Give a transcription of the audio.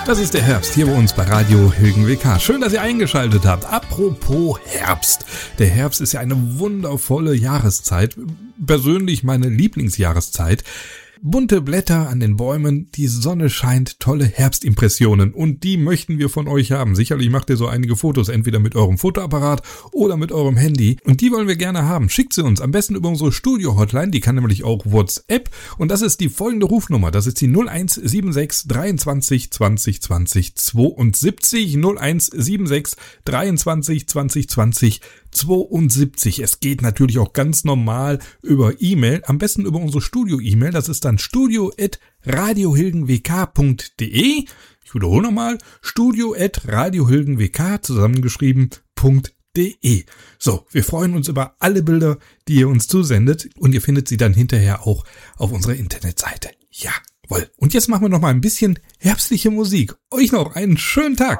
Das ist der Herbst hier bei uns bei Radio Hilgen WK. Schön, dass ihr eingeschaltet habt. Apropos Herbst. Der Herbst ist ja eine wundervolle Jahreszeit. Persönlich meine Lieblingsjahreszeit. Bunte Blätter an den Bäumen, die Sonne scheint, tolle Herbstimpressionen und die möchten wir von euch haben. Sicherlich macht ihr so einige Fotos, entweder mit eurem Fotoapparat oder mit eurem Handy und die wollen wir gerne haben. Schickt sie uns am besten über unsere Studio-Hotline, die kann nämlich auch WhatsApp und das ist die folgende Rufnummer, das ist die 0176 23 20 20 72, 0176 23 20 20 72. Es geht natürlich auch ganz normal über E-Mail, am besten über unsere Studio-E-Mail, das ist dann studio@radiohilgenwk.de. Ich wiederhole nochmal, studio@radiohilgenwk zusammengeschrieben.de. So, wir freuen uns über alle Bilder, die ihr uns zusendet und ihr findet sie dann hinterher auch auf unserer Internetseite. Jawohl. Und jetzt machen wir noch mal ein bisschen herbstliche Musik. Euch noch einen schönen Tag.